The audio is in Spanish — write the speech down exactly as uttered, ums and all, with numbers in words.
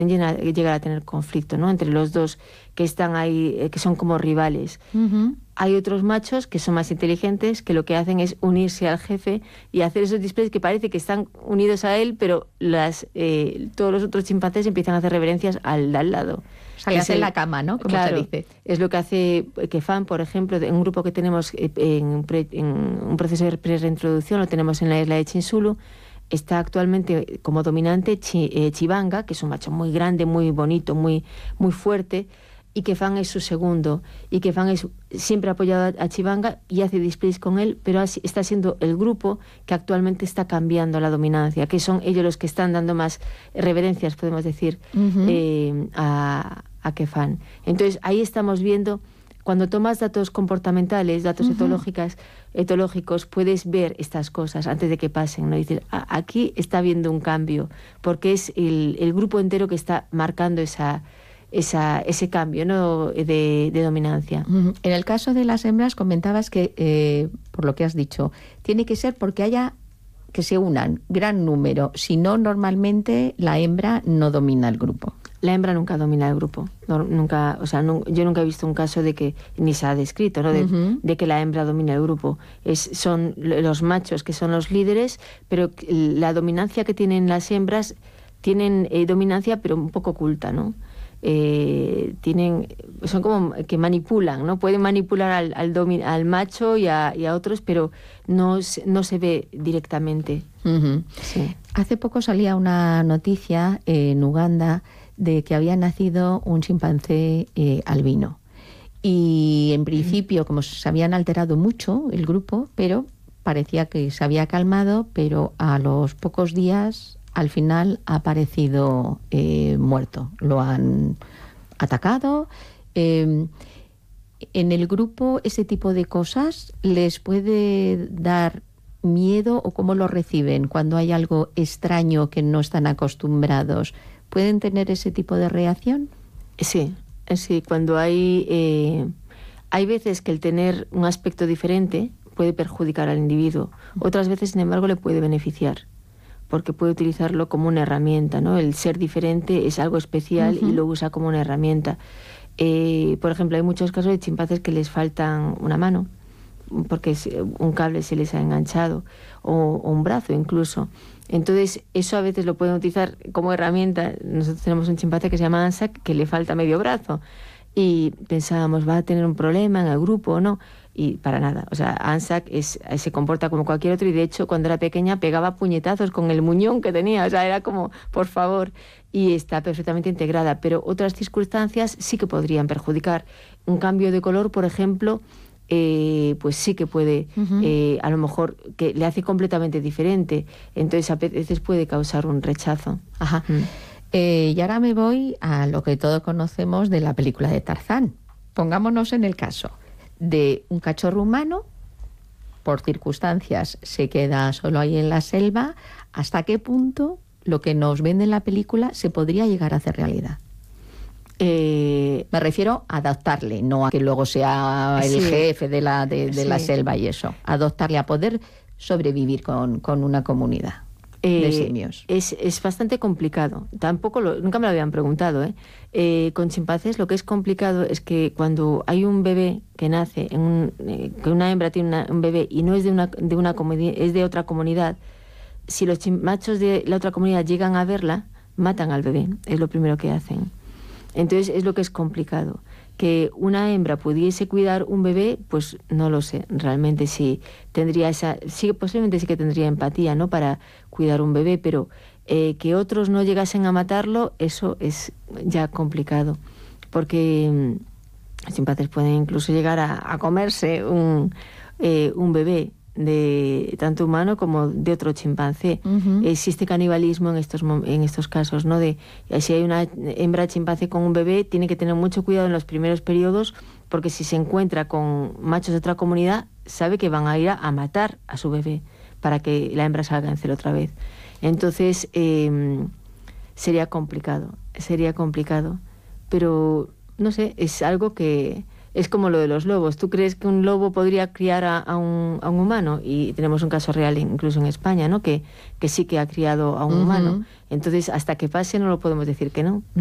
llegar a tener conflicto, ¿no? Entre los dos que están ahí, que son como rivales. Uh-huh. Hay otros machos que son más inteligentes, que lo que hacen es unirse al jefe y hacer esos displays que parece que están unidos a él, pero las eh, todos los otros chimpancés empiezan a hacer reverencias al de al lado. O sea, le hacen la cama, ¿no? Como claro, se dice. Es lo que hace Kefan, por ejemplo, en un grupo que tenemos en, pre, en un proceso de pre-reintroducción, lo tenemos en la isla de Chinsulu. Está actualmente como dominante Chi, eh, Chibanga, que es un macho muy grande, muy bonito, muy, muy fuerte, y Kefan es su segundo. Y Kefan es siempre apoyado a Chibanga y hace displays con él, pero así, está siendo el grupo que actualmente está cambiando la dominancia, que son ellos los que están dando más reverencias, podemos decir, uh-huh. eh, a, a Kefan. Entonces ahí estamos viendo. Cuando tomas datos comportamentales, datos uh-huh. etológicos, etológicos, puedes ver estas cosas antes de que pasen, ¿no? Y decir, ah, aquí está habiendo un cambio, porque es el, el grupo entero que está marcando esa, esa, ese cambio, ¿no? de, de dominancia. Uh-huh. En el caso de las hembras comentabas que, eh, por lo que has dicho, tiene que ser porque haya que se unan gran número, si no, normalmente la hembra no domina el grupo. La hembra nunca domina el grupo, no, nunca, o sea, no, yo nunca he visto un caso de que, ni se ha descrito, ¿no? de, uh-huh. de que la hembra domina el grupo. Es, son los machos que son los líderes, pero la dominancia que tienen las hembras, tienen eh, dominancia pero un poco oculta, ¿no? Eh, tienen, son como que manipulan, ¿no? Pueden manipular al, al, domi, al macho y a, y a otros, pero no, no se ve directamente. Uh-huh. Sí. Hace poco salía una noticia eh, en Uganda de que había nacido un chimpancé eh, albino. Y en principio, como se habían alterado mucho el grupo, pero parecía que se había calmado, pero a los pocos días, al final, ha aparecido eh, muerto. Lo han atacado. Eh, en el grupo, ese tipo de cosas les puede dar miedo, o cómo lo reciben cuando hay algo extraño que no están acostumbrados. ¿Pueden tener ese tipo de reacción? Sí, sí. Cuando hay... Eh, hay veces que el tener un aspecto diferente puede perjudicar al individuo. Otras veces, sin embargo, le puede beneficiar, porque puede utilizarlo como una herramienta, ¿no? El ser diferente es algo especial uh-huh. y lo usa como una herramienta. Eh, por ejemplo, hay muchos casos de chimpancés que les faltan una mano, porque un cable se les ha enganchado, o, o un brazo incluso. Entonces, eso a veces lo pueden utilizar como herramienta. Nosotros tenemos un chimpancé que se llama Anzac, que le falta medio brazo, y pensábamos, va a tener un problema en el grupo o no, y para nada. O sea, Anzac es, se comporta como cualquier otro, y de hecho, cuando era pequeña pegaba puñetazos con el muñón que tenía, o sea, era como, por favor, y está perfectamente integrada. Pero otras circunstancias sí que podrían perjudicar. Un cambio de color, por ejemplo, Eh, pues sí que puede, uh-huh. eh, a lo mejor, que le hace completamente diferente. Entonces a veces puede causar un rechazo. Ajá. Mm. Eh, y ahora me voy a lo que todos conocemos de la película de Tarzán. Pongámonos en el caso de un cachorro humano, por circunstancias se queda solo ahí en la selva. ¿Hasta qué punto lo que nos vende en la película se podría llegar a hacer realidad? Eh, me refiero a adoptarle, no a que luego sea el sí. jefe de la, de, de sí. la selva y eso. Adoptarle, a poder sobrevivir con, con una comunidad eh, de simios. Es, es bastante complicado. Tampoco lo, nunca me lo habían preguntado. ¿eh? Eh, con chimpancés lo que es complicado es que cuando hay un bebé que nace, en un, eh, que una hembra tiene una, un bebé y no es de una, de una comunidad, es de otra comunidad, si los machos de la otra comunidad llegan a verla, matan al bebé. Es lo primero que hacen. Entonces es lo que es complicado. Que una hembra pudiese cuidar un bebé, pues no lo sé. Realmente sí tendría esa, sí, posiblemente sí que tendría empatía, ¿no? Para cuidar un bebé, pero eh, que otros no llegasen a matarlo, eso es ya complicado, porque mmm, los chimpancés pueden incluso llegar a, a comerse un, eh, un bebé de tanto humano como de otro chimpancé. Uh-huh. Existe canibalismo en estos en estos casos, ¿no? De si hay una hembra chimpancé con un bebé, tiene que tener mucho cuidado en los primeros periodos, porque si se encuentra con machos de otra comunidad, sabe que van a ir a, a matar a su bebé para que la hembra salga en celo otra vez. Entonces eh, sería complicado, sería complicado, pero no sé, es algo que Es como lo de los lobos. ¿Tú crees que un lobo podría criar a, a, un, a un humano? Y tenemos un caso real incluso en España, ¿no? Que, que sí que ha criado a un uh-huh. humano. Entonces, hasta que pase no lo podemos decir que no.